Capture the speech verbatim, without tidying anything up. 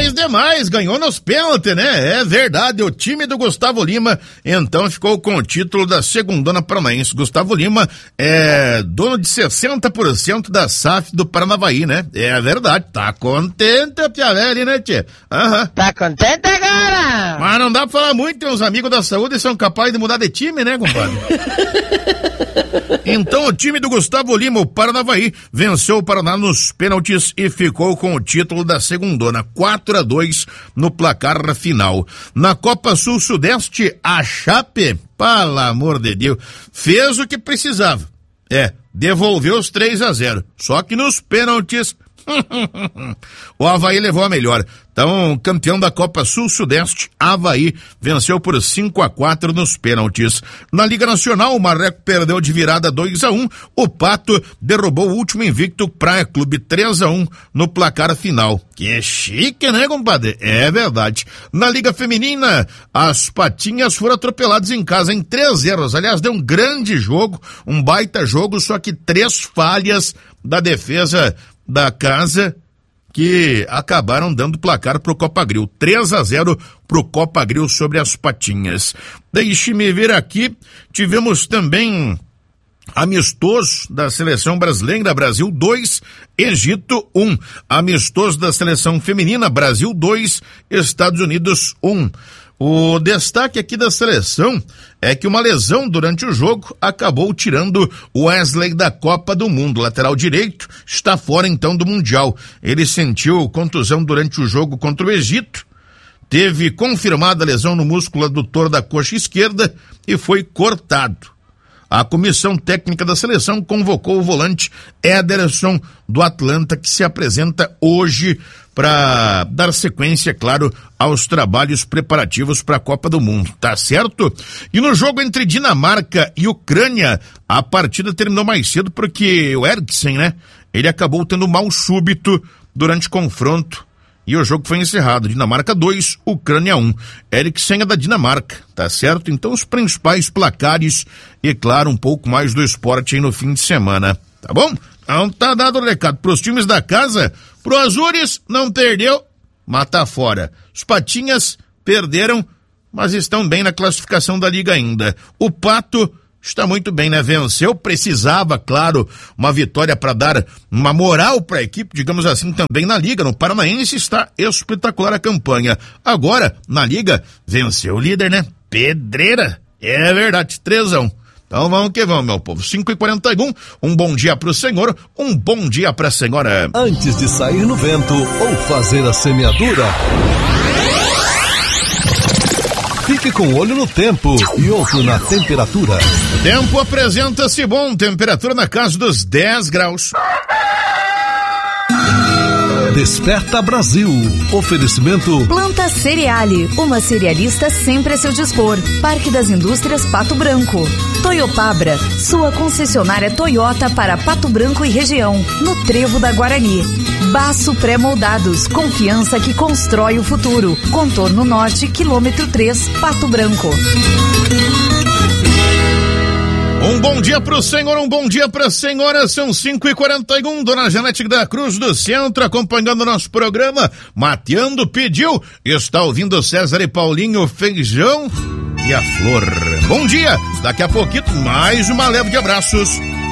Demais, demais, ganhou nos pênaltis, né? É verdade, o time do Gustavo Lima, então ficou com o título da Segundona Paranaense. Gustavo Lima é dono de sessenta por cento da S A F do Paranavaí, né? É verdade, tá contente a tia velha, né, tia? Aham. Tá contente agora? Mas não dá pra falar muito, tem uns amigos da saúde que são capazes de mudar de time, né, compadre? Então o time do Gustavo Lima, o Paranavaí, venceu o Paraná nos pênaltis e ficou com o título da Segundona, quatro a dois no placar final. Na Copa Sul-Sudeste, a Chape, pelo amor de Deus, fez o que precisava. É, devolveu os três a zero. Só que nos pênaltis, o Avaí levou a melhor. Então, campeão da Copa Sul-Sudeste, Avaí venceu por cinco a quatro nos pênaltis. Na Liga Nacional, o Marreco perdeu de virada dois a um. O Pato derrubou o último invicto Praia Clube três a um no placar final. Que chique, né, compadre? É verdade. Na Liga Feminina, as Patinhas foram atropeladas em casa em três a zero. Aliás, deu um grande jogo, um baita jogo, só que três falhas da defesa da casa que acabaram dando placar pro Copagril. três a zero pro Copagril sobre as Patinhas. Deixe-me ver aqui, tivemos também amistoso da Seleção Brasileira, Brasil dois, Egito um. Amistoso da Seleção Feminina, Brasil dois, Estados Unidos um. O destaque aqui da seleção é que uma lesão durante o jogo acabou tirando o Wesley da Copa do Mundo. Lateral direito está fora então do Mundial. Ele sentiu contusão durante o jogo contra o Egito, teve confirmada a lesão no músculo adutor da coxa esquerda e foi cortado. A comissão técnica da seleção convocou o volante Ederson do Atlanta, que se apresenta hoje para dar sequência, claro, aos trabalhos preparativos para a Copa do Mundo, tá certo? E no jogo entre Dinamarca e Ucrânia, a partida terminou mais cedo porque o Eriksen, né? Ele acabou tendo mal súbito durante o confronto e o jogo foi encerrado. Dinamarca dois, Ucrânia um. Eriksen é da Dinamarca, tá certo? Então os principais placares e, claro, um pouco mais do esporte aí no fim de semana, tá bom? Então tá dado o recado pros times da casa. Pro Azures não perdeu, mas tá fora. Os Patinhas perderam, mas estão bem na classificação da liga ainda. O Pato está muito bem, né? Venceu, precisava, claro, uma vitória para dar uma moral para a equipe, digamos assim, também na liga. No Paranaense está espetacular a campanha. Agora, na liga, venceu o líder, né? Pedreira. É verdade, três a um. Então vamos que vamos, meu povo. cinco e quarenta e um, um bom dia pro senhor, um bom dia pra senhora. Antes de sair no vento ou fazer a semeadura, fique com o olho no tempo e outro na temperatura. O tempo apresenta-se bom, temperatura na casa dos dez graus. Desperta Brasil. Oferecimento Planta Cereale, uma cerealista sempre a seu dispor. Parque das Indústrias Pato Branco. Toyopabra, sua concessionária Toyota para Pato Branco e região, no Trevo da Guarani. Baço Pré-Moldados, confiança que constrói o futuro. Contorno Norte, quilômetro três, Pato Branco. Um bom dia pro senhor, um bom dia pra senhora, são cinco e quarenta e um, Dona Janete da Cruz do Centro, acompanhando o nosso programa, mateando, pediu, está ouvindo César e Paulinho, feijão e a flor. Bom dia, daqui a pouquinho mais uma leva de abraços